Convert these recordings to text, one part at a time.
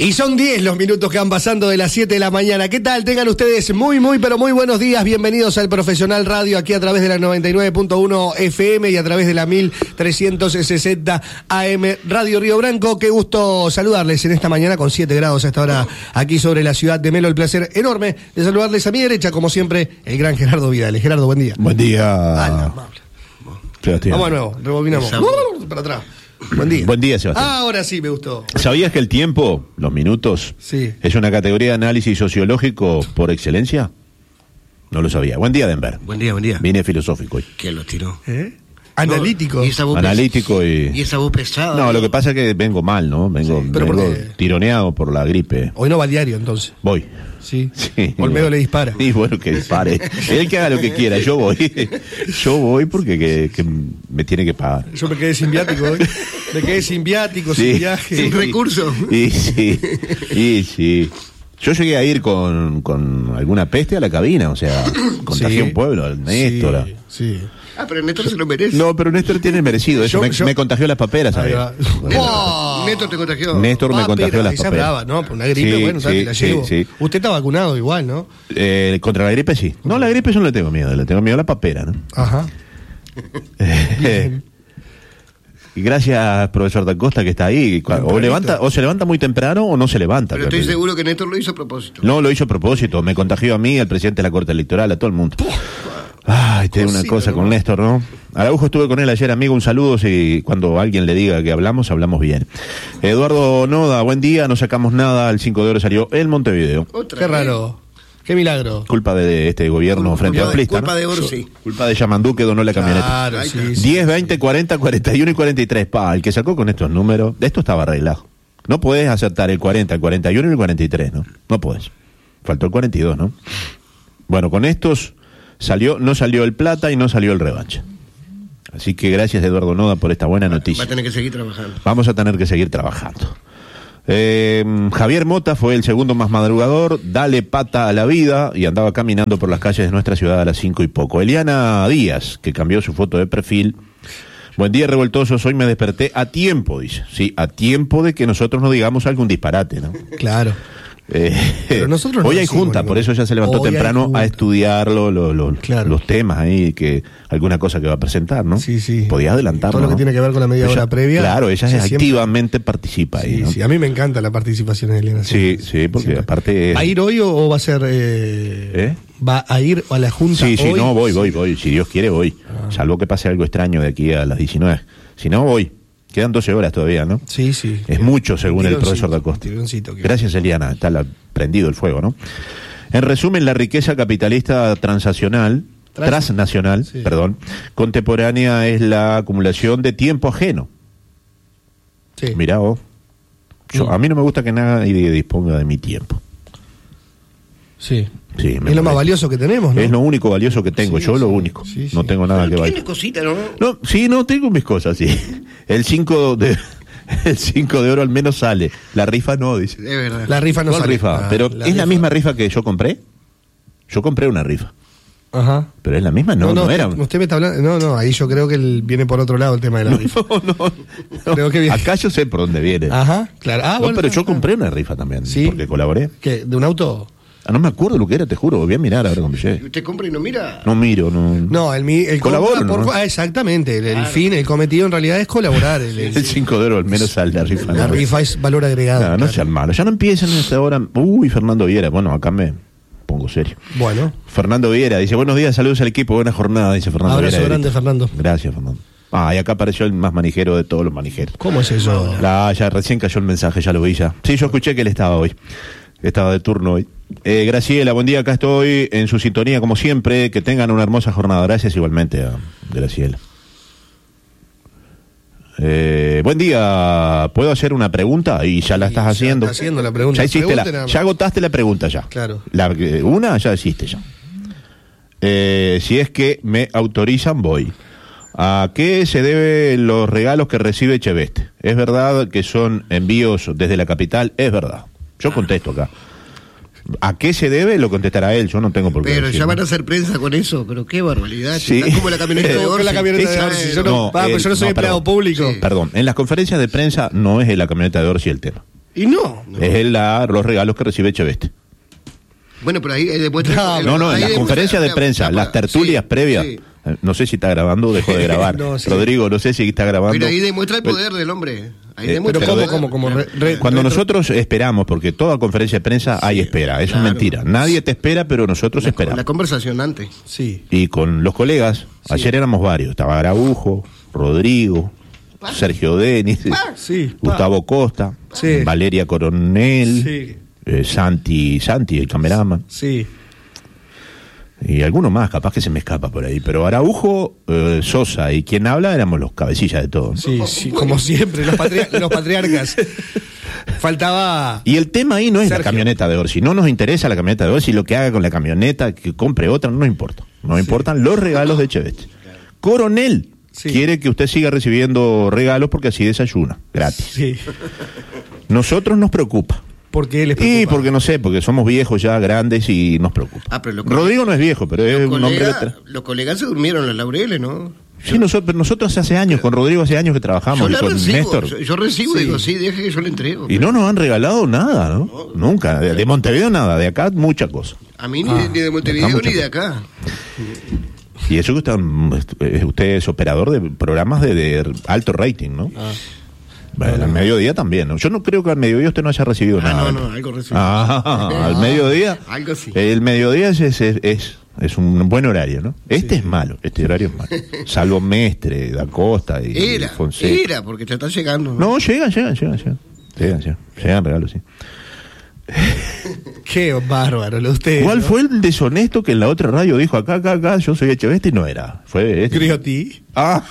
Y son 10 los minutos que van pasando de las 7 de la mañana. ¿Qué tal? Tengan ustedes muy buenos días. Bienvenidos al Profesional Radio, aquí a través de la 99.1 FM y a través de la 1360 AM Radio Río Branco. Qué gusto saludarles en esta mañana con 7 grados a esta hora aquí sobre la ciudad de Melo. El placer enorme de saludarles a mi derecha, como siempre, el gran Gerardo Vidal. Gerardo, buen día. Buen día. Vamos de nuevo, rebobinamos. Para atrás. Buen día. Buen día, Sebastián. Ahora sí me gustó. ¿Sabías que el tiempo, los minutos, sí, es una categoría de análisis sociológico por excelencia? No lo sabía. Buen día, Denver. Buen día. Vine filosófico hoy. ¿Quién lo tiró? Analítico. No, y esa voz analítico y esa voz pesada. No, lo que pasa es que vengo mal, ¿no? Vengo tironeado por la gripe. Hoy no va al diario, entonces. Voy. Sí. Sí. Olmedo le dispara. Y bueno, que dispare. Él que haga lo que quiera, yo voy. Yo voy porque que me tiene que pagar. Yo me quedé sin viático hoy. Me quedé sin viático, sí, sin viaje. Sin recursos. Y sí. Yo llegué a ir con alguna peste a la cabina, o sea, contagié un pueblo, al Néstor. Sí. Ah, pero Néstor se lo merece. No, pero Néstor tiene merecido eso. Me contagió las paperas, ¿sabes? Néstor te contagió. Néstor me contagió las paperas. Brava, ¿no? Por una gripe, sí, bueno, sí, la llevo. Sí. Usted está vacunado igual, ¿no? Contra la gripe sí. No, la gripe yo no le tengo miedo, le tengo miedo a la papera, ¿no? Ajá. Y gracias, profesor Da Costa, que está ahí. O se levanta muy temprano o no se levanta. Pero estoy seguro que Néstor lo hizo a propósito. No, lo hizo a propósito. Me contagió a mí, al presidente de la Corte Electoral, a todo el mundo. Ay, tiene una cosa con Néstor, ¿no? Araujo, estuve con él ayer, amigo, un saludo. Si cuando alguien le diga que hablamos bien. Eduardo Noda, buen día, no sacamos nada. El 5 de oro salió en Montevideo. Qué raro. Qué milagro. Culpa de este gobierno frente amplista, culpa ¿no? de oro, sí. Culpa de Yamandú, que donó la camioneta. Claro, sí. 10, 20, 40, 41 y 43. El que sacó con estos números, esto estaba arreglado. No podés acertar el 40, el 41 y el 43, ¿no? No podés. Faltó el 42, ¿no? Bueno, con estos no salió el plata y no salió el revancha. Así que gracias, Eduardo Noda, por esta buena noticia. Va a tener que seguir trabajando. Vamos a tener que seguir trabajando. Javier Mota fue el segundo más madrugador, dale pata a la vida, y andaba caminando por las calles de nuestra ciudad a las 5 y poco. Eliana Díaz, que cambió su foto de perfil. Buen día, revoltosos, hoy me desperté a tiempo, dice. Sí, a tiempo de que nosotros no digamos algún disparate, ¿no? Claro. Pero nosotros hoy hay junta, por eso ella se levantó temprano a estudiar los temas ahí, que alguna cosa que va a presentar, ¿no? Sí. Podía adelantarlo. Todo lo que tiene que ver con la media hora previa. Claro, ella activamente participa ahí, ¿no? Sí, a mí me encanta la participación de Eliana. Sí, porque aparte... ¿Va a ir hoy o va a ser...? ¿Va a ir a la junta hoy? Sí, no, voy. Si Dios quiere, voy. Salvo que pase algo extraño de aquí a las 19. Si no, voy. Quedan 12 horas todavía, ¿no? Sí. Es mucho, según el profesor Da Costa. Gracias, Eliana. Está prendido el fuego, ¿no? En resumen, la riqueza capitalista transnacional, contemporánea es la acumulación de tiempo ajeno. Sí. Mirá vos. A mí no me gusta que nadie disponga de mi tiempo. Sí, es lo más valioso que tenemos, ¿no? Es lo único valioso que tengo, lo único. No tengo nada que valga. ¿Tienes cositas, no? No, tengo mis cosas, sí. El 5 de oro al menos sale. La rifa no, dice. Es verdad. La rifa no sale. Rifa? Pero ¿es la misma rifa que yo compré? Yo compré una rifa. Ajá. Pero es la misma, no era. Usted me está hablando. No, ahí yo creo que viene por otro lado el tema de la rifa. No. Creo que viene. Acá yo sé por dónde viene. Ajá, claro. Pero yo compré una rifa también. Sí. Porque colaboré. ¿Qué? ¿De un auto? No me acuerdo lo que era, te juro. Voy a mirar ahora con Michelle. ¿Usted compra y no mira? No miro, no. No, el colaboro, ¿no? Exactamente. El cometido en realidad es colaborar. El 5 de oro al menos sale la rifa. La rifa es valor agregado. No sean malos. Ya no empiezan en esta hora. Fernando Viera. Bueno, acá me pongo serio. Bueno. Fernando Viera dice: buenos días, saludos al equipo, buena jornada, dice Fernando Viera. Abrazo grande, Fernando. Gracias, Fernando. Y acá apareció el más manijero de todos los manijeros. ¿Cómo es eso? Ya recién cayó el mensaje, ya lo vi ya. Sí, yo escuché que él estaba hoy. Estaba de turno hoy. Graciela, buen día, acá estoy en su sintonía como siempre. Que tengan una hermosa jornada. Gracias igualmente a Graciela. Buen día, ¿puedo hacer una pregunta? Y ya la estás haciendo. Está haciendo la pregunta. Ya agotaste la pregunta ya. Claro. Una ya hiciste ya. Si es que me autorizan, voy. ¿A qué se deben los regalos que recibe Cheveste? ¿Es verdad que son envíos desde la capital? Es verdad. Yo contesto acá. ¿A qué se debe? Lo contestará él, yo no tengo por qué Pero decir, ya van a hacer prensa con eso, pero qué barbaridad. Sí. Están como la camioneta de Orsi. Yo no soy empleado público. Sí. Perdón, en las conferencias de prensa no es la camioneta de Orsi el tema. Y no. Es los regalos que recibe Echeveste. Bueno, pero ahí demuestra... No, en la conferencia de prensa, las tertulias previas. Sí. No sé si está grabando o dejó de grabar. No, sí. Rodrigo, no sé si está grabando. Pero ahí demuestra el poder del hombre. Ahí demuestra Pero el poder. ¿cómo? Cuando nosotros esperamos, porque toda conferencia de prensa hay espera, eso claro. es mentira. Nadie te espera, pero nosotros La esperamos. conversación antes. Sí. Y con los colegas, ayer éramos varios. Estaba Araujo, Rodrigo, Sergio Denis, Sí. Gustavo Costa, Sí. Valeria Coronel, Sí. Santi, el cameraman. Sí. Y alguno más, capaz que se me escapa por ahí. Pero Araujo, Sosa y quien habla éramos los cabecillas de todo. Sí, como siempre, los patriarcas. Faltaba... Y el tema ahí no es Sergio. la camioneta de Orsi. No nos interesa la camioneta de Orsi, lo que haga con la camioneta, que compre otra, no nos importa. Nos importan los regalos de Echeveste. Coronel quiere que usted siga recibiendo regalos porque así desayuna, gratis. Sí. Nosotros nos preocupa. ¿Por qué les preocupa? Y porque no sé, porque somos viejos ya, grandes y nos preocupa. Pero Rodrigo no es viejo, pero es un hombre de... Los colegas se durmieron los laureles, ¿no? Sí, nosotros hace años, con Rodrigo hace años que trabajamos, y con Néstor. Yo recibo, digo, sí, deje que yo le entrego. Y no nos han regalado nada, ¿no? Nunca. De Montevideo nada, de acá mucha cosa. A mí ni de Montevideo ni de acá. Y eso que usted es operador de programas de alto rating, ¿no? Bueno, al mediodía también, ¿no? Yo no creo que al mediodía usted no haya recibido nada. No, algo recibí. Al mediodía. Algo sí. El mediodía es un buen horario, ¿no? Este es malo, este horario es malo. Salvo Mestre, Da Costa y Fonseca. Era, porque te está llegando. No, llegan. Llegan regalos, sí. Qué bárbaro lo usted. ¿Cuál ¿no? fue el deshonesto que en la otra radio dijo acá, yo soy Echeveste y no era? Fue este. Griotti.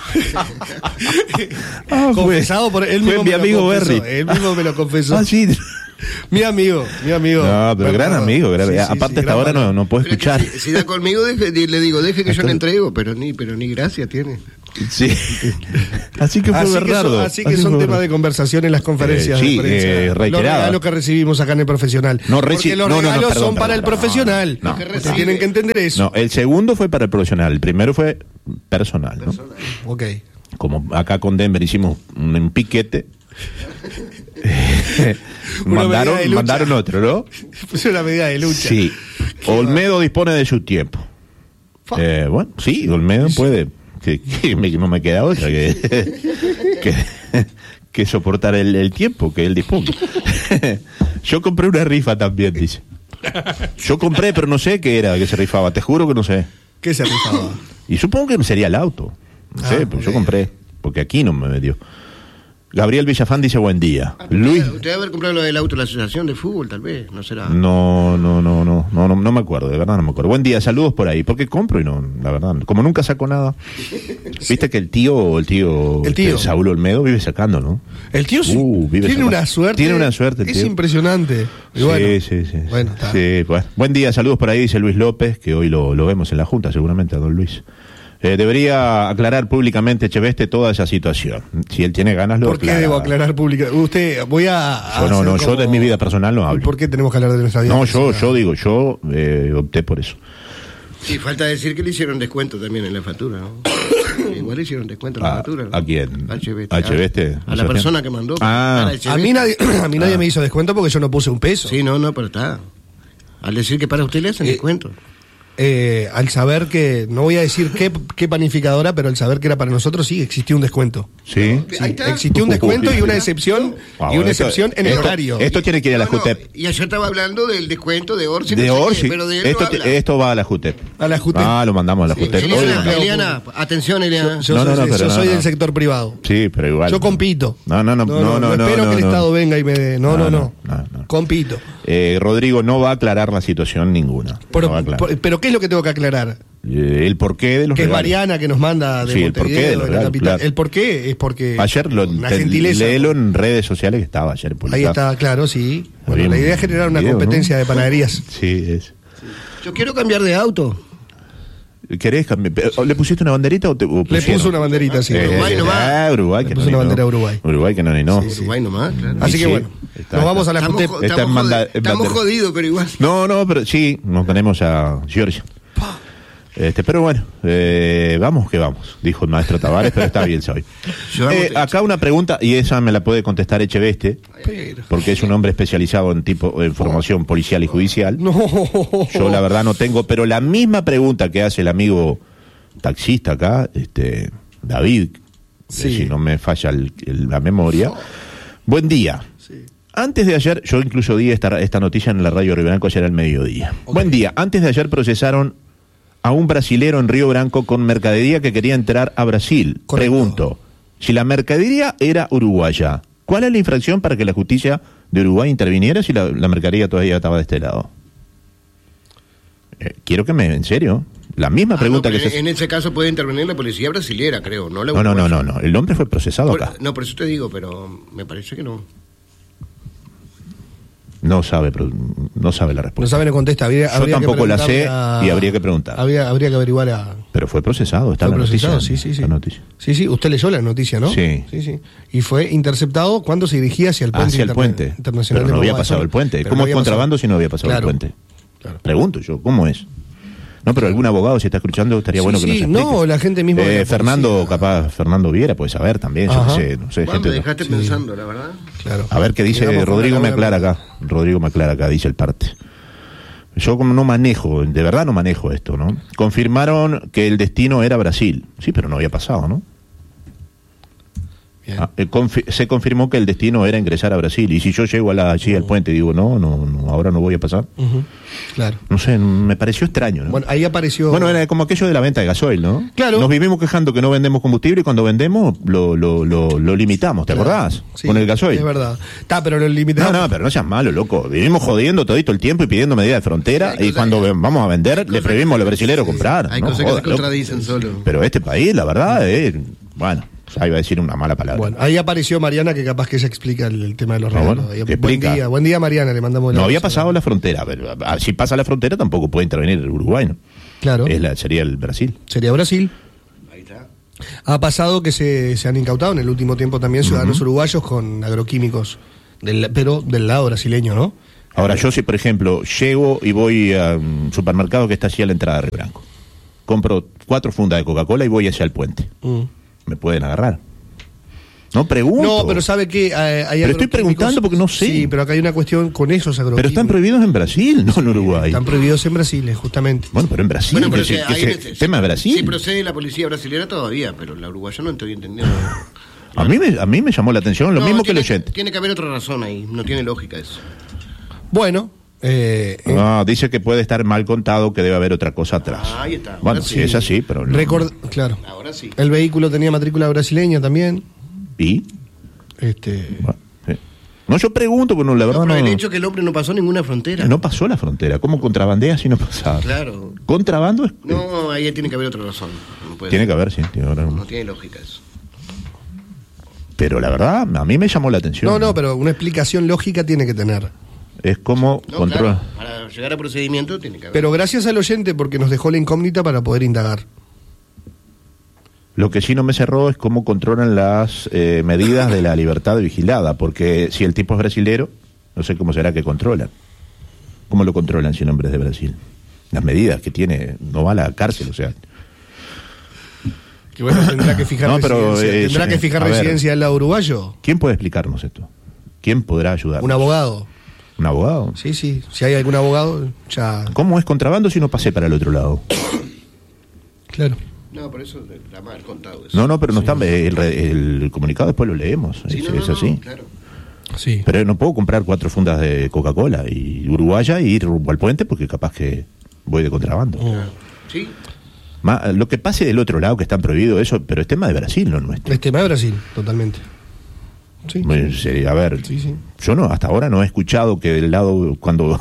fue Confesado por él mismo. mi amigo Berry. Él mismo me lo confesó. Sí. Mi amigo. No, pero gran amigo. Aparte, hasta ahora no puedo escuchar. Si da conmigo, le digo, deje que yo le entrego, pero ni gracia tiene. Sí. Así que fue Bernardo. Así que son temas de conversación en las conferencias de prensa. Reiterada. Los regalos que recibimos acá en el profesional. Porque los regalos son para el profesional. Ustedes tienen que entender eso. No, el segundo fue para el profesional. El primero fue personal, ¿no? Ok. Como acá con Denver hicimos un piquete. mandaron otro, ¿no? Puso una medida de lucha. Sí. Olmedo dispone de su tiempo. Bueno, sí, Olmedo puede. No me queda otra que soportar el tiempo que él disponga. Yo compré una rifa también, dice. Yo compré, pero no sé qué era que se rifaba. Te juro que no sé. ¿Qué se rifaba? Y supongo que sería el auto. No sé, pero yo compré. Porque aquí no me metió. Gabriel Villafán dice buen día. Luis. Usted debe haber comprado lo del auto de la asociación de fútbol, tal vez, no será. No me acuerdo, de verdad no me acuerdo. Buen día, saludos por ahí. Porque compro y no, la verdad, como nunca saco nada. Viste que el tío Saúl Olmedo vive sacando, ¿no? El tío sí. Tiene una suerte. Tiene una suerte. Es impresionante. Y bueno, sí. Bueno, está. Sí, bueno. Buen día, saludos por ahí, dice Luis López, que hoy lo vemos en la Junta, seguramente, a don Luis. Debería aclarar públicamente Echeveste toda esa situación. Si él tiene ganas, lo aclara. ¿Por qué debo aclarar públicamente? Usted, voy a... Yo de mi vida personal no hablo. ¿Por qué tenemos que hablar de nuestra vida personal? yo opté por eso. Sí, falta decir que le hicieron descuento también en la factura, ¿no? Igual le hicieron descuento en la factura, ¿no? ¿A quién? A Echeveste. A la persona que mandó. A mí nadie me hizo descuento porque yo no puse un peso. Sí, no, pero está. Al decir que para usted le hacen descuento. Al saber que, no voy a decir qué panificadora, pero al saber que era para nosotros, sí, existió un descuento. Sí. Existió un descuento y una excepción en el horario. Esto tiene que ir a la JUTEP. Y ayer estaba hablando del descuento de Orsi. De Orsi. Pero de él esto va a la JUTEP. A la JUTEP. Lo mandamos a la JUTEP. Eliana, atención, Eliana. Yo soy del sector privado. Sí, pero igual. Yo compito. No. Espero que el Estado venga y me dé. No. Compito. Rodrigo no va a aclarar la situación ninguna. Pero ¿qué es lo que tengo que aclarar? El porqué de los que regalos. Es Mariana que nos manda de Montevideo, de la capital. Claro. El porqué es porque ayer una gentileza. Léelo en redes sociales que estaba ayer publicado. Ahí está, claro, sí. Bueno, la idea es generar una competencia, ¿no?, de panaderías. Sí, es. Yo quiero cambiar de auto. ¿Querés cambiar? ¿Le pusiste una banderita o te Le puso una banderita, sí. Uruguay nomás. Uruguay, que le puso una bandera a Uruguay. Uruguay que no. Sí. Uruguay nomás, claro. Así que bueno, nos vamos a la JUTEP. Estamos jodidos, pero igual. No, pero sí, nos tenemos a Georgia. Pero bueno, vamos que vamos, dijo el maestro Tavares, pero está bien hoy. Acá una pregunta, y esa me la puede contestar Echeveste, porque es un hombre especializado en formación policial y judicial. No. Yo la verdad no tengo, pero la misma pregunta que hace el amigo taxista acá, David, Sí. si no me falla la memoria. Buen día. Sí. Antes de ayer, yo incluso di esta noticia en la radio Río Branco ayer al mediodía. Okay. Buen día. Antes de ayer procesaron a un brasilero en Río Branco con mercadería que quería entrar a Brasil. Correcto. Pregunto, si la mercadería era uruguaya, ¿cuál es la infracción para que la justicia de Uruguay interviniera si la mercadería todavía estaba de este lado? Quiero que en serio, la misma pregunta no, que en ese caso puede intervenir la policía brasilera, creo, no la No, uruguaya. no, el hombre fue procesado acá. No, por eso te digo, pero me parece que no. No sabe la No respuesta. sabe, no contesta. Yo tampoco la sé y habría que preguntar. Habría que averiguar a... Pero fue procesado, está en la procesado, noticia. sí. La noticia. Sí, usted leyó la noticia, ¿no? Sí. Y fue interceptado cuando se dirigía hacia el puente, Hacia el puente. internacional. Pero no de había Bogotá. pasado el puente. Pero ¿Cómo no es había contrabando pasado. si no había pasado Claro. el puente? Claro. Pregunto yo, ¿cómo es? No, pero algún abogado, si está escuchando, estaría bueno que nos explique. No, la gente misma de la Fernando, policía. Fernando Viera puede saber también, yo Ajá. no sé, Bueno, gente. me dejaste pensando, la verdad. Claro. A ver qué dice Digamos, Rodrigo, me fue una aclara acá. Rodrigo me aclara acá, dice el parte. Yo como no manejo, de verdad no manejo esto, ¿no? Confirmaron que el destino era Brasil. Sí, pero no había pasado, ¿no? Bien. Se confirmó que el destino era ingresar a Brasil. Y si yo llego allí al puente y digo, no, ahora no voy a pasar. Ujú. Claro. No sé, me pareció extraño, ¿no? Bueno, ahí apareció... Bueno, era como aquello de la venta de gasoil, ¿no? Claro. Nos vivimos quejando que no vendemos combustible y cuando vendemos lo limitamos, ¿te acordás? Sí, Con el gasoil. es verdad. Pero lo limitamos. No, pero no seas malo, loco. Vivimos jodiendo todito el tiempo y pidiendo medidas de frontera Hay y cosas cuando que- vamos a vender le prohibimos a los brasileros comprar. Hay No cosas que jodas, se loco. contradicen solo. Pero este país, la verdad, bueno, ya iba a decir una mala palabra. Bueno, ahí apareció Mariana, que capaz que ella explica el tema de los regalos. bueno, Ahí- que explica. Buen día, Mariana, le mandamos No había pasado la frontera, pero si pasa la frontera tampoco puede intervenir el Uruguay, ¿no? Claro, Sería el Brasil. sería Brasil. Ahí está. Ha pasado que se han incautado en el último tiempo también ciudadanos uruguayos con agroquímicos, pero del lado brasileño, ¿no? Ahora, yo si, por ejemplo, llego y voy a un supermercado que está así a la entrada de Río Branco, compro 4 fundas de Coca-Cola y voy hacia el puente. Me pueden agarrar. No pregunto. No, pero ¿sabe qué? Hay Pero estoy agroquímicos- preguntando porque no sé. Sí, pero acá hay una cuestión con esos agroquímicos. Pero están prohibidos en Brasil, no en Uruguay. Están prohibidos en Brasil, justamente. Bueno, pero en Brasil, Bueno, pero que tema de Brasil. Sí procede la policía brasileña todavía, pero la uruguaya no estoy entendiendo. A mí me llamó la atención, lo No, mismo que el tiene- oyente. Tiene que haber otra razón ahí, no tiene lógica eso. Bueno, No, dice que puede estar mal contado, que debe haber otra cosa atrás. Ahí está. Bueno, Ahora sí, sí. es así, pero no. claro. Ahora sí. El vehículo tenía matrícula brasileña también. ¿Y? Bueno, sí. No, yo pregunto, porque la verdad No, pero el no. hecho que el hombre no pasó ninguna frontera. No pasó la frontera. ¿Cómo contrabandea si no pasaba? Claro. Contrabando es. No, ahí tiene que haber otra razón. No puede Tiene ser. que haber, sí. Tiene que haber. No tiene lógica eso. Pero la verdad, a mí me llamó la atención. No, pero una explicación lógica tiene que tener. Es como No, control. claro, para llegar a procedimiento tiene que haber. Pero gracias al oyente porque nos dejó la incógnita para poder indagar. Lo que sí no me cerró es cómo controlan las medidas de la libertad vigilada, porque si el tipo es brasilero, no sé cómo será que controlan. ¿Cómo lo controlan si el hombre es de Brasil? Las medidas que tiene, no va a la cárcel, o sea. Que bueno, tendrá que fijar No, pero, residencia. ¿Tendrá que fijar a ver. residencia del lado uruguayo? ¿Quién puede explicarnos esto? ¿Quién podrá ayudar? Un abogado. ¿Un abogado? Sí. Si hay algún abogado, ya. ¿Cómo es contrabando si no pasé para el otro lado? Claro. No, por eso está mal contado eso. No, pero no está. El comunicado después lo leemos. Sí, es así. claro. Sí. Pero no puedo comprar 4 fundas de Coca-Cola y uruguaya y ir rumbo al puente porque capaz que voy de contrabando. Sí. Lo que pase del otro lado que están prohibidos, eso, pero es tema de Brasil, no nuestro. Es tema de Brasil, totalmente. Sí. Bueno, a ver, Sí. yo no, hasta ahora no he escuchado que del lado, cuando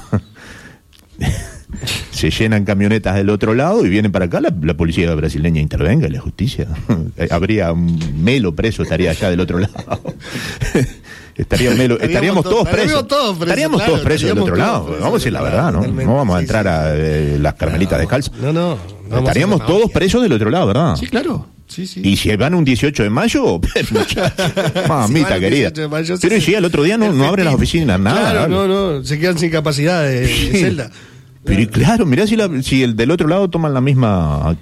se llenan camionetas del otro lado y vienen para acá, la policía brasileña intervenga y la justicia. Habría un Melo preso, estaría allá del otro lado. Estaríamos todos presos. Estaríamos todos presos del otro lado. Vamos a decir la verdad, ¿no? No vamos a entrar a las carmelitas descalzas. No. Estaríamos todos presos del otro lado, ¿verdad? Sí, claro. Sí. Y si van un 18 de mayo, mamita Si van un querida. 18 de mayo, Pero sí, si al otro día no abren las oficinas, nada. Claro, ¿vale? no. Se quedan sin capacidad de celda. Pero claro, mirá si el del otro lado toman la misma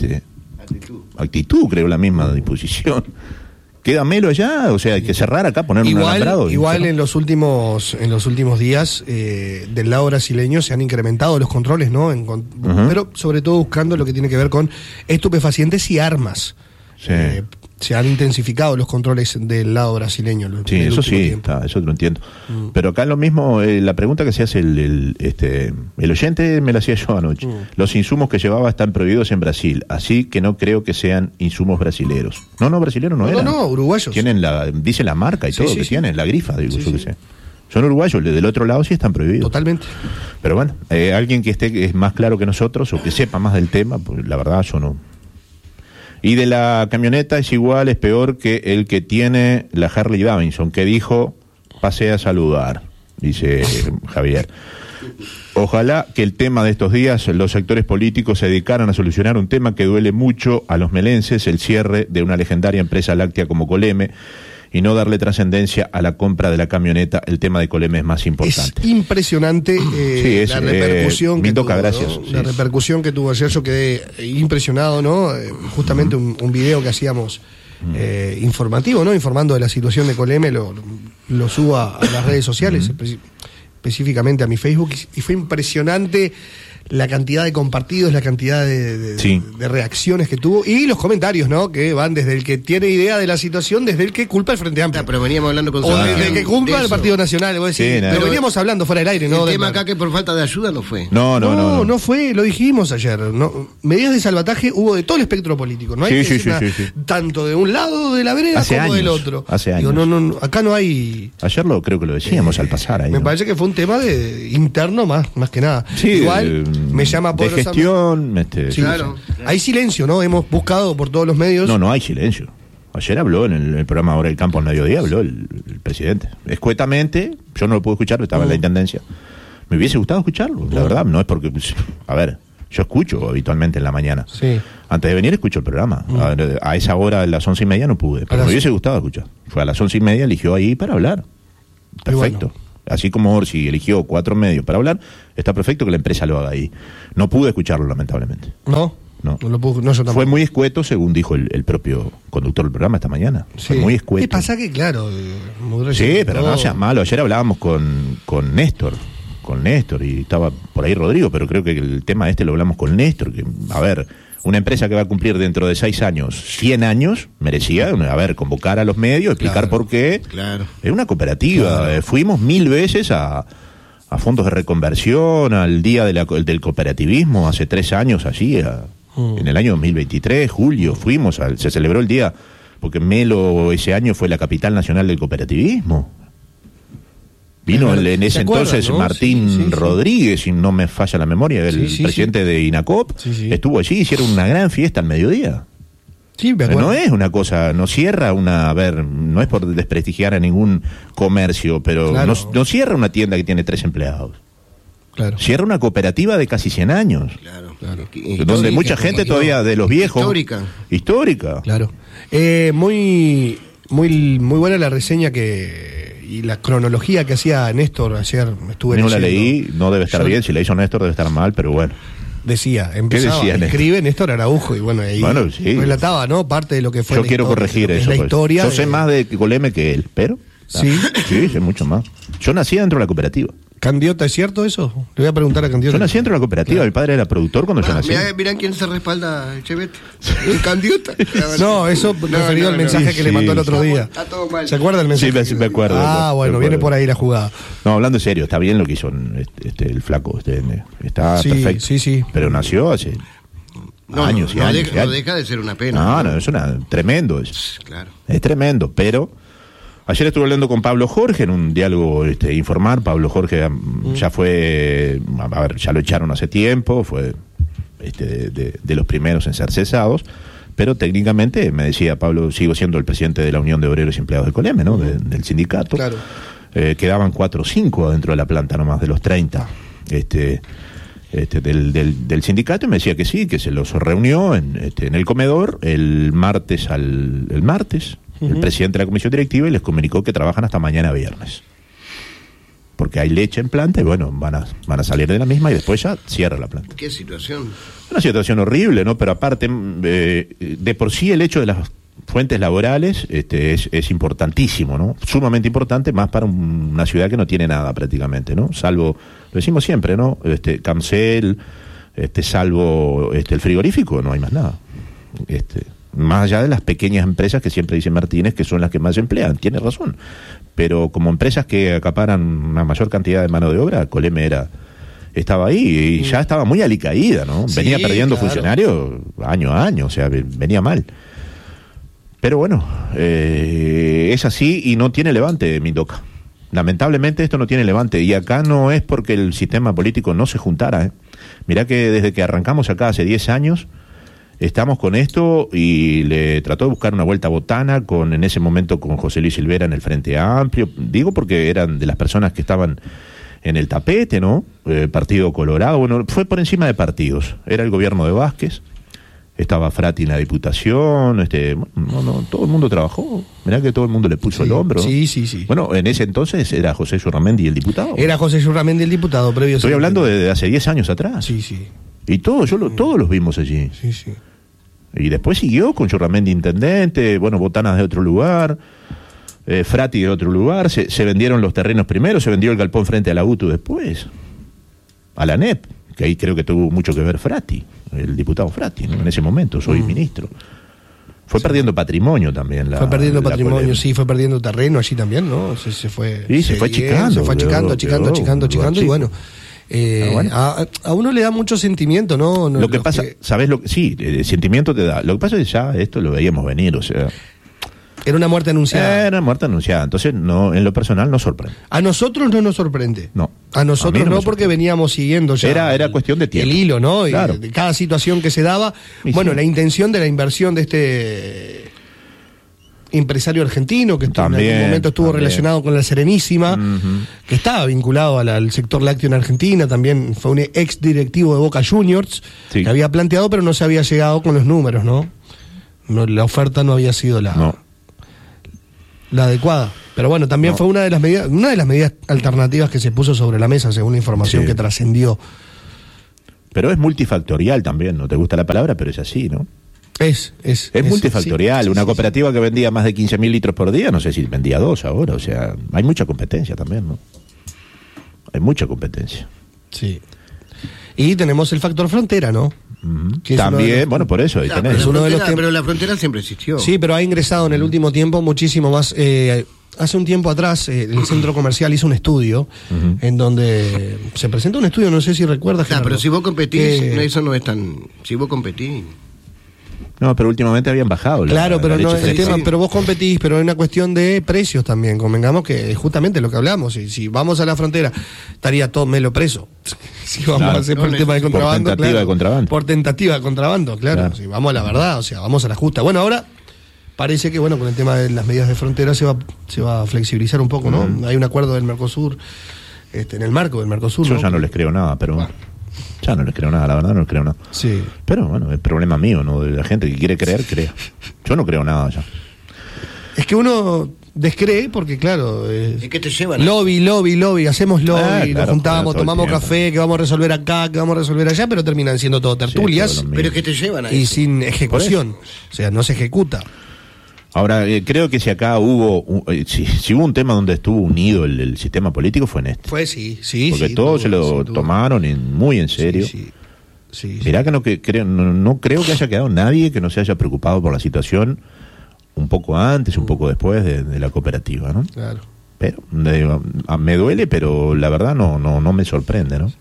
actitud, creo, la misma disposición. ¿Queda Melo allá? O sea, hay que cerrar acá, poner un alambrado. Igual en los últimos días, del lado brasileño se han incrementado los controles, ¿no? Pero sobre todo buscando lo que tiene que ver con estupefacientes y armas. Sí. Se han intensificado los controles del lado brasileño. Sí, eso sí, eso lo entiendo. Pero acá lo mismo, la pregunta que se hace el oyente me la hacía yo anoche. Los insumos que llevaba están prohibidos en Brasil, así que no creo que sean insumos brasileros. No, brasileros no eran. No, uruguayos. Tienen dice la marca y todo que tienen, la grifa, digo, yo que sé. Son uruguayos, del otro lado sí están prohibidos. Totalmente. Pero bueno, alguien que esté más claro que nosotros o que sepa más del tema, pues la verdad yo no. Y de la camioneta es igual, es peor que el que tiene la Harley Davidson, que dijo, pasé a saludar, dice Javier. Ojalá que el tema de estos días, los sectores políticos se dedicaran a solucionar un tema que duele mucho a los melenses, el cierre de una legendaria empresa láctea como Coleme, y no darle trascendencia a la compra de la camioneta. El tema de Coleme es más importante. Es impresionante la repercusión que tuvo, gracias. ¿no? La repercusión que tuvo ayer. Yo quedé impresionado, ¿no? Justamente un video que hacíamos informativo, ¿no? Informando de la situación de Coleme, lo subo a las redes sociales, específicamente a mi Facebook, y fue impresionante la cantidad de compartidos, la cantidad de reacciones que tuvo y los comentarios, ¿no? Que van desde el que tiene idea de la situación, desde el que culpa el Frente Amplio. Pero veníamos hablando con o desde el que culpa el Partido Nacional, vos decís, pero veníamos hablando fuera del aire, ¿no? El tema acá que por falta de ayuda no fue. No fue, lo dijimos ayer. Medidas de salvataje hubo de todo el espectro político. No hay tanto de un lado de la vereda como del otro. Hace años. Digo, acá no hay. Ayer creo que lo decíamos al pasar ahí. Me parece que fue un tema interno más que nada. Sí, igual me llama de gestión. Claro. Hay silencio, ¿no? Hemos buscado por todos los medios. No hay silencio. Ayer habló en el programa Ahora el Campo al Mediodía, habló el presidente. Escuetamente, yo no lo pude escuchar, estaba en la intendencia. Me hubiese gustado escucharlo, la verdad. No es porque, a ver, yo escucho habitualmente en la mañana. Sí. Antes de venir escucho el programa. A esa hora, a las 11:30 no pude, pero me hubiese gustado escuchar. Fue a las 11:30, eligió ahí para hablar. Perfecto. Así como Orsi eligió 4 medios para hablar, está perfecto que la empresa lo haga ahí. No pude escucharlo, lamentablemente. No lo pude, yo tampoco. Fue muy escueto, según dijo el propio conductor del programa esta mañana. Sí. Fue muy escueto. ¿Qué pasa? Que claro, sí, pero no seas malo. Ayer hablábamos con Néstor, y estaba por ahí Rodrigo, pero creo que el tema lo hablamos con Néstor, que, a ver, una empresa que va a cumplir dentro de 6 años, 100 años, merecía, convocar a los medios, explicar por qué. Claro. Es una cooperativa. Claro. Fuimos 1000 veces a fondos de reconversión, al día del cooperativismo, hace 3 años allí, en el año 2023, julio, se celebró el día, porque Melo ese año fue la capital nacional del cooperativismo. Vino en ese entonces, ¿no? Martín Rodríguez, si no me falla la memoria, el presidente de INACOP, estuvo allí, hicieron una gran fiesta al mediodía. Sí, me acuerdo. No es una cosa, no cierra no es por desprestigiar a ningún comercio, pero no cierra una tienda que tiene 3 empleados. Claro. Cierra una cooperativa de casi 100 años. Claro. Donde mucha gente todavía de los viejos. Histórica. Claro. Muy buena la reseña y la cronología que hacía Néstor ayer. No la leí, no debe estar bien. Si la hizo Néstor debe estar mal, pero bueno. Escribe Néstor Araujo y ahí relataba, ¿no? Parte de lo que fue. Yo quiero corregir eso. La historia. Yo sé más de Coleme que él, pero. Sí, sé mucho más. Yo nací dentro de la cooperativa. ¿Candiota es cierto eso? Le voy a preguntar a Candiota. Yo nací dentro de la cooperativa, mi padre era productor cuando yo nací. Mirá quién se respalda, Chevette. ¿El Candiota? No, eso referido al mensaje que le mandó el otro día. Está todo mal. ¿Se acuerda el mensaje? Sí, me acuerdo. Viene por ahí la jugada. No, hablando en serio, está bien lo que hizo el flaco. Está perfecto. Sí. Pero nació hace años y años. No deja de ser una pena. No, es tremendo. Claro. Es tremendo, pero... Ayer estuve hablando con Pablo Jorge en un diálogo informal. Pablo Jorge ya fue, ya lo echaron hace tiempo, fue de los primeros en ser cesados, pero técnicamente, me decía Pablo, sigo siendo el presidente de la Unión de Obreros y Empleados de Coleme, ¿no? Del sindicato. Claro. Quedaban 4 o 5 adentro de la planta, nomás de los 30 del sindicato, y me decía que sí, que se los reunió en el comedor el martes. El presidente de la comisión directiva, y les comunicó que trabajan hasta mañana viernes. Porque porque hay leche en planta y bueno, van a salir de la misma y después ya cierra la planta. ¿Qué situación? Una situación horrible, ¿no? Pero aparte, de por sí el hecho de las fuentes laborales es importantísimo, ¿no? Sumamente importante, más para una ciudad que no tiene nada prácticamente, ¿no? Salvo, lo decimos siempre, ¿no? Camcel, salvo el frigorífico, no hay más nada. Más allá de las pequeñas empresas que siempre dice Martínez que son las que más emplean, tiene razón. Pero como empresas que acaparan una mayor cantidad de mano de obra, Coleme estaba ahí y ya estaba muy alicaída, ¿no? Sí, venía perdiendo claro. funcionarios año a año, o sea, venía mal. Pero bueno, es así y no tiene levante, Mindoca. Lamentablemente esto no tiene levante y acá no es porque el sistema político no se juntara, ¿eh? Mirá que desde que arrancamos acá hace 10 años estamos con esto y le trató de buscar una vuelta botana en ese momento con José Luis Silvera en el Frente Amplio, digo porque eran de las personas que estaban en el tapete, ¿no? Partido Colorado, bueno, fue por encima de partidos, era el gobierno de Vázquez, estaba Frati en la Diputación, todo el mundo trabajó, mirá que todo el mundo le puso el hombro. Sí. Bueno, en ese entonces era José Yurramendi el diputado. Era José Yurramendi el diputado previo. Estoy hablando de hace 10 años atrás. Sí. Y todos los vimos allí. Sí. Y después siguió con Yurramendi intendente, bueno, botanas de otro lugar, Frati de otro lugar, se vendieron los terrenos primero, se vendió el galpón frente a la UTU después, a la NEP, que ahí creo que tuvo mucho que ver Frati, el diputado Frati, ¿no? En ese momento, soy ministro. Fue perdiendo patrimonio también. Fue perdiendo patrimonio, polémica. Sí, fue perdiendo terreno allí también, ¿no? Se fue... Y se fue achicando. Se fue achicando, y bueno... a uno le da mucho sentimiento, ¿no? Lo que pasa, ¿sabes lo que? Sí, el sentimiento te da. Lo que pasa es que ya esto lo veíamos venir, o sea. Era una muerte anunciada. Era una muerte anunciada, entonces no, en lo personal no sorprende. A nosotros no nos sorprende. No. A nosotros A mí no, me porque sorprende. veníamos siguiendo ya. Era cuestión de tiempo. El hilo, ¿no? Claro. Y de cada situación que se daba. Y bueno, sí. la intención de la inversión de este empresario argentino que en algún momento estuvo relacionado con la Serenísima, que estaba vinculado al sector lácteo en Argentina, también fue un ex directivo de Boca Juniors, Sí. que había planteado, pero no se había llegado con los números, ¿no? La oferta no había sido la adecuada. Pero bueno, también fue una de las medidas alternativas que se puso sobre la mesa, según la información que trascendió. Pero es multifactorial también, no te gusta la palabra, pero es así, ¿no? Es multifactorial. sí, Una cooperativa que vendía más de 15.000 litros por día, no sé si vendía 2 ahora, o sea, hay mucha competencia también, ¿no? Hay mucha competencia. Sí. Y tenemos el factor frontera, ¿no? Que es También, bueno, por eso, ahí Claro, tenés. Es uno de los pero la frontera siempre existió. Sí, pero ha ingresado en el último tiempo muchísimo más. Hace un tiempo atrás, el centro comercial hizo un estudio en donde se presentó un estudio, no sé si recuerdas. Claro, Gerardo. pero si vos competís, eso no es tan... Si vos competís... No, pero últimamente habían bajado. Claro, pero la no leche el fresca. tema, pero vos competís, pero es una cuestión de precios también. Convengamos que es justamente lo que hablamos. Si vamos a la frontera, estaría todo Melo preso. Si vamos Claro. a hacer por el tema de Por contrabando. tentativa claro. de contrabando. Por tentativa de contrabando, claro. Si vamos a la verdad, o sea, vamos a la justa. Bueno, ahora parece que bueno, con el tema de las medidas de frontera se va a flexibilizar un poco, ¿no? Hay un acuerdo del Mercosur, en el marco del Mercosur. Yo ya no les creo nada, pero ya no les creo nada, la verdad no les creo nada. Sí. Pero bueno, es problema mío, ¿no? De la gente que quiere creer, crea. Yo no creo nada ya. Es que uno descree porque, claro, ¿Y qué te llevan? lobby, hacemos lobby, claro, nos juntamos, todo el tomamos tiempo. café, que vamos a resolver acá, que vamos a resolver allá, pero terminan siendo todo tertulias todo lo mismo. Pero ¿qué te llevan ahí? y sin ejecución. O sea, no se ejecuta. Ahora, creo que si acá hubo, si hubo un tema donde estuvo unido el sistema político fue en este. Fue sí. Porque todos se lo tomaron muy en serio. Sí. Mirá que no creo que haya quedado nadie que no se haya preocupado por la situación un poco antes, un poco después de la cooperativa, ¿no? Claro. Pero me duele, pero la verdad no me sorprende, ¿no?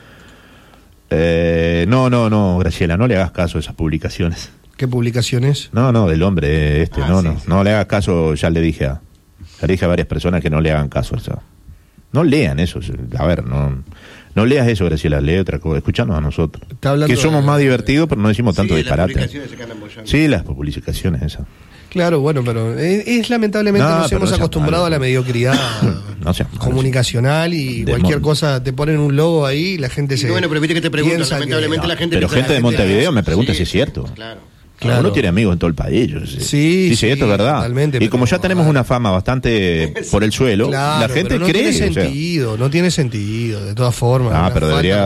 No, Graciela, no le hagas caso a esas publicaciones. ¿Qué publicaciones? No, del hombre no le hagas caso, ya le dije a varias personas que no le hagan caso a eso. No lean eso, a ver, no leas eso, Graciela, lee otra cosa, escuchanos a nosotros. Que somos más divertidos, pero no decimos tanto disparate. Las publicaciones se andan bollando. Sí, las publicaciones esas. Claro, bueno, pero es lamentablemente nos pero hemos no seas acostumbrado malo. a la mediocridad No seas malo, comunicacional y cualquier cosa te ponen un logo ahí y la gente se... Bueno, pero viste que te preguntan, piensa lamentablemente la gente... Pero piensa gente de la Montevideo me pregunta si es cierto. Claro. Claro. Uno tiene amigos en todo el país. Sí, dice, esto es verdad. Totalmente, y como ya tenemos una fama bastante por el suelo, claro, la gente pero no cree. Tiene sentido, no tiene sentido, de todas formas. Pero debería.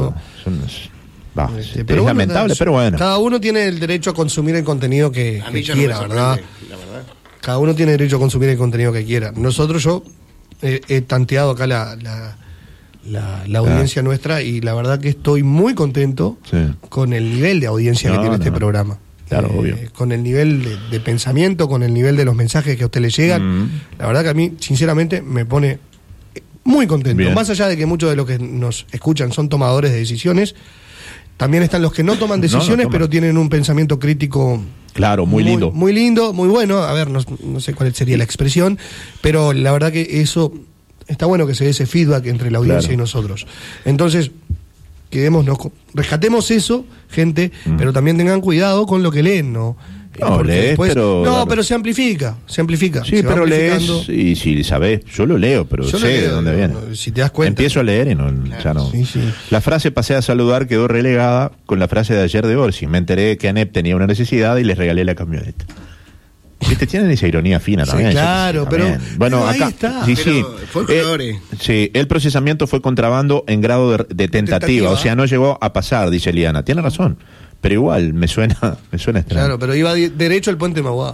Pero es lamentable, pero bueno. Cada uno tiene el derecho a consumir el contenido que quiera, ¿verdad? La verdad. Cada uno tiene derecho a consumir el contenido que quiera. Yo he tanteado acá la audiencia nuestra y la verdad que estoy muy contento con el nivel de audiencia que tiene este programa. Claro, obvio. Con el nivel de pensamiento, con el nivel de los mensajes que a usted le llegan. La verdad que a mí, sinceramente, me pone muy contento. Bien. Más allá de que muchos de los que nos escuchan son tomadores de decisiones, también están los que no toman decisiones, pero tienen un pensamiento crítico. Claro, muy lindo. Muy lindo, muy bueno. A ver, no sé cuál sería la expresión, pero la verdad que eso está bueno, que se dé ese feedback entre la audiencia y nosotros. Entonces, rescatemos eso, gente, pero también tengan cuidado con lo que leen, ¿no? Lees, pero se amplifica. Sí, pero lees, y si sabés, yo lo leo, pero sé de dónde viene. Si te das cuenta. Empiezo a leer y ya no. Sí. La frase pasé a saludar quedó relegada con la frase de ayer de Orsi. Me enteré que ANEP tenía una necesidad y les regalé la camioneta. ¿Viste? Tienen esa ironía fina también. Sí, claro, pero bueno, ahí acá está. Sí, el procesamiento fue contrabando en grado de tentativa, o sea, no llegó a pasar, dice Eliana. Tiene razón, pero igual me suena extraño. Claro, pero iba derecho al puente Mauá.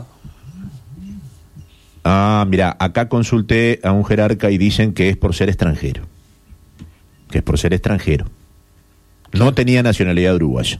Mira, acá consulté a un jerarca y dicen que es por ser extranjero. No tenía nacionalidad uruguaya.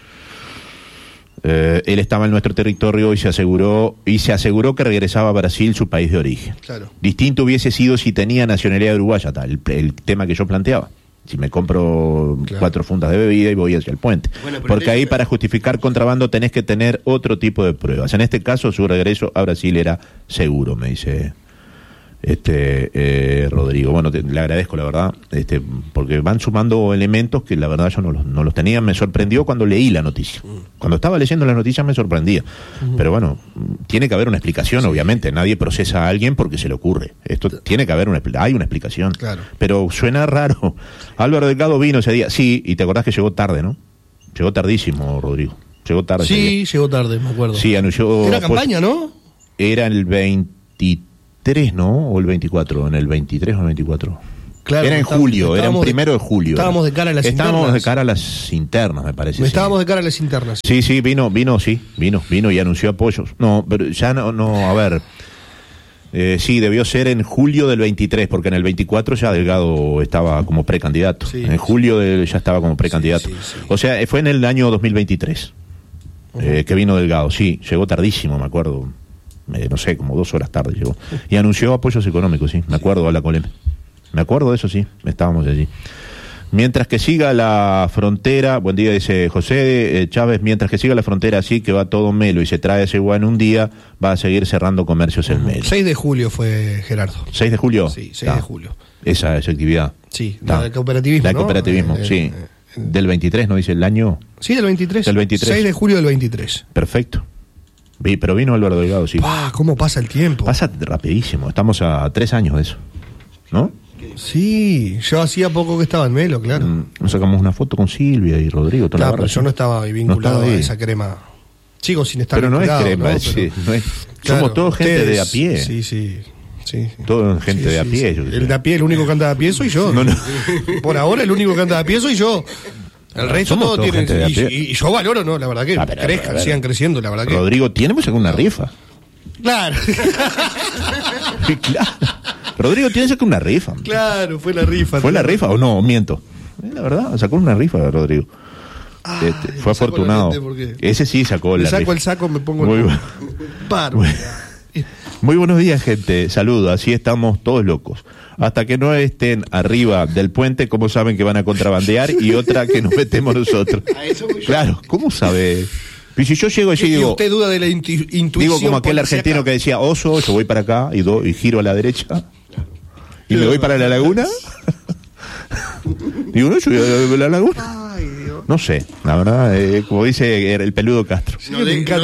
Él estaba en nuestro territorio y se aseguró que regresaba a Brasil, su país de origen. Claro. Distinto hubiese sido si tenía nacionalidad uruguaya, el tema que yo planteaba. Si me compro 4 fundas de bebida y voy hacia el puente. Porque ahí para justificar contrabando tenés que tener otro tipo de pruebas. En este caso su regreso a Brasil era seguro, me dice Rodrigo. Bueno, le agradezco la verdad, porque van sumando elementos que la verdad yo no los tenía. Me sorprendió cuando leí la noticia. Cuando estaba leyendo la noticia me sorprendía. Pero bueno, tiene que haber una explicación, obviamente. Nadie procesa a alguien porque se le ocurre. Esto tiene que haber hay una explicación. Claro. Pero suena raro. Álvaro Delgado vino ese día. Sí, y te acordás que llegó tarde, ¿no? Llegó tardísimo, Rodrigo. Llegó tarde. Sí, llegó tarde, me acuerdo. Sí, anunció. Era campaña, ¿no? Era el 23, ¿no? O el 24, en el 23 o el 24. Claro, era en julio, era el 1 de julio. Estábamos de cara a las internas. Estábamos de cara a las internas, me parece. Estábamos de cara a las internas. Sí, vino y anunció apoyos. No, pero ya no, a ver. Sí, debió ser en julio del 23, porque en el 24 ya Delgado estaba como precandidato. Sí, en julio ya estaba como precandidato. Sí. O sea, fue en el año 2023 que vino Delgado. Sí, llegó tardísimo, me acuerdo. No sé, como 2 horas tarde llegó. Y anunció apoyos económicos, sí. Me acuerdo a la Colem. Me acuerdo de eso, sí. Estábamos allí. Mientras que siga la frontera, buen día, dice José Chávez, mientras que siga la frontera así, que va todo melo y se trae ese guay en un día, va a seguir cerrando comercios el melo. 6 de julio fue, Gerardo. ¿6 de julio? Sí, 6 de julio. Esa actividad. Sí, la del cooperativismo, La del cooperativismo, sí. Del 23, ¿no dice el año? Sí, del 23. Del 23. 6 de julio del 23. Perfecto. Pero vino Álvaro Delgado, sí. ¿Cómo pasa el tiempo? Pasa rapidísimo, estamos a 3 años de eso, ¿no? Sí, yo hacía poco que estaba en Melo, claro. Nos sacamos una foto con Silvia y Rodrigo. Claro, pero yo no estaba vinculado a esa crema. Sigo sin estar vinculado. Pero no es crema, no es. Somos todos gente de a pie. Sí. Todo gente de a pie. El de a pie, el único que anda de a pie soy yo. No. Por ahora el único que anda de a pie soy yo. El resto todo tiene. Y yo valoro, ¿no? La verdad que crezcan, sigan creciendo, la verdad que. Rodrigo, ¿tenemos alguna rifa? Claro. Claro. Rodrigo tiene que sacar una rifa. Claro, fue la rifa. ¿Fue la rifa o no? Miento. La verdad, sacó una rifa, Rodrigo. Fue afortunado. Ese sí sacó la rifa. Me saco el saco, me pongo Muy buenos días, gente. Saludos. Así estamos todos locos. Hasta que no estén arriba del puente, ¿cómo saben que van a contrabandear? Y otra que nos metemos nosotros. Claro, ¿cómo sabe? Y si yo llego allí y digo... ¿Usted duda de la intuición? Digo como aquel argentino que decía, oso, yo voy para acá y giro a la derecha. ¿Y me voy para la laguna? Digo, no, yo voy a la laguna. Ay, Dios. No sé, la verdad, como dice el peludo Castro. No deja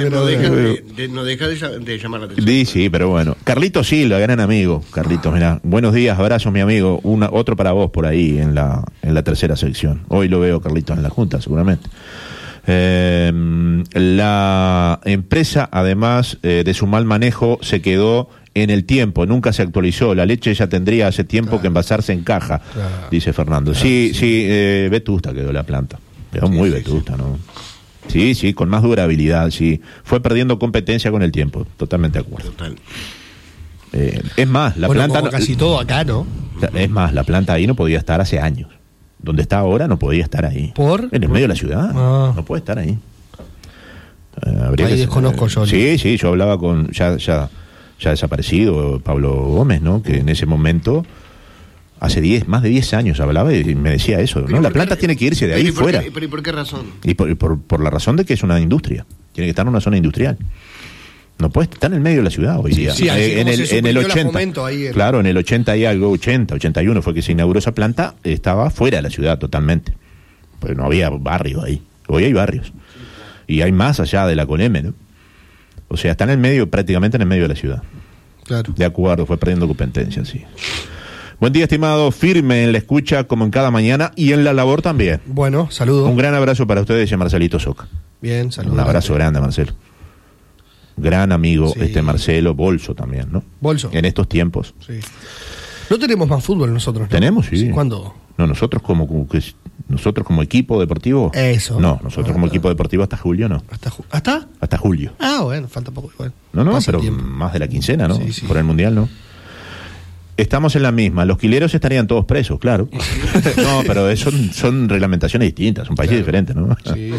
de llamar la atención. Sí, pero bueno. Carlitos Silva, gran amigo. Carlitos, mirá. Buenos días, abrazos, mi amigo. Otro para vos por ahí en la tercera sección. Hoy lo veo, Carlitos, en la Junta, seguramente. La empresa, además de su mal manejo, se quedó en el tiempo, nunca se actualizó. La leche ya tendría hace tiempo que envasarse en caja, dice Fernando. Sí, vetusta quedó la planta. Quedó muy vetusta, ¿no? Sí, con más durabilidad, sí. Fue perdiendo competencia con el tiempo, totalmente de acuerdo. Total. Es más, la planta... Como casi todo acá, ¿no? Es más, la planta ahí no podía estar hace años. Donde está ahora no podía estar ahí. ¿Por? En el medio de la ciudad. Ah. No puede estar ahí. Ahí desconozco yo. Sí, yo hablaba con ya desaparecido Pablo Gómez, ¿no? Que en ese momento, hace más de 10 años hablaba y me decía eso, ¿no? La planta tiene que irse de ahí fuera. ¿Pero y por qué razón? Y por la razón de que es una industria. Tiene que estar en una zona industrial. No puede estar en el medio de la ciudad hoy día. Sí, en el 80. Claro, en el 80 y algo, 81 fue que se inauguró esa planta, estaba fuera de la ciudad totalmente. Pues no había barrio ahí. Hoy hay barrios. Y hay más allá de la Coleme, ¿no? O sea, está prácticamente en el medio de la ciudad. Claro. De acuerdo, fue perdiendo competencia, sí. Buen día, estimado, firme en la escucha como en cada mañana y en la labor también. Bueno, saludos. Un gran abrazo para ustedes y a Marcelito Soca. Bien, saludos. Un abrazo grande, Marcelo. Gran amigo, Sí. Marcelo Bolso también, ¿no? Bolso. En estos tiempos. Sí. No tenemos más fútbol nosotros, ¿no? ¿Tenemos? Sí. ¿Cuándo? No, nosotros como equipo deportivo. Eso. No, nosotros como equipo deportivo hasta julio no. ¿Hasta? Hasta julio. Ah, bueno, falta poco igual. No, Pasa pero el tiempo. más de la quincena, ¿no? Sí. Por el Mundial, ¿no? Estamos en la misma. Los quileros estarían todos presos, claro. No, pero son reglamentaciones distintas, son países diferentes, ¿no? Sí.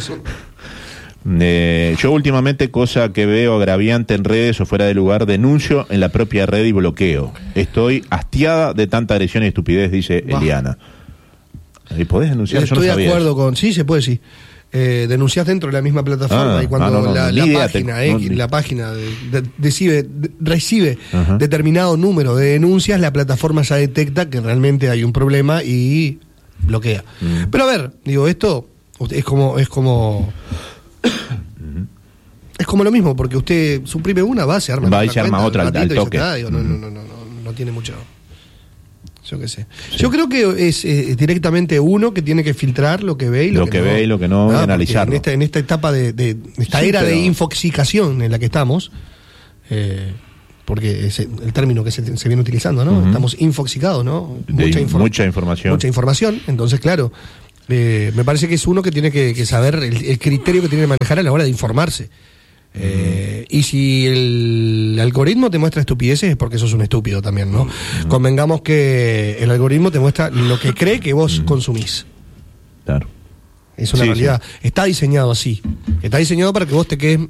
Yo últimamente, cosa que veo agraviante en redes o fuera de lugar, denuncio en la propia red y bloqueo. Estoy hastiada de tanta agresión y estupidez, dice Eliana. ¿Y podés denunciar? Yo no Estoy de sabía acuerdo eso. con... Sí, se puede, sí. Denunciás dentro de la misma plataforma y cuando la página recibe Ajá. determinado número de denuncias, la plataforma ya detecta que realmente hay un problema y bloquea. Pero a ver, digo, esto es como lo mismo, porque usted suprime una, se arma otra al toque. No tiene mucho. Yo qué sé. Sí. Yo creo que es directamente uno que tiene que filtrar lo que ve y lo que ve y lo que no, y analizarlo. En esta etapa de esta era de infoxicación en la que estamos, porque es el término que se viene utilizando, ¿no? Estamos infoxicados, ¿no? Mucha información. Entonces, claro, me parece que es uno que tiene que saber el criterio que tiene que manejar a la hora de informarse. Y si el algoritmo te muestra estupideces es porque sos un estúpido también, ¿no? Convengamos que el algoritmo te muestra lo que cree que vos consumís. Claro. Es una realidad. Sí. Está diseñado así. Está diseñado para que vos te quedes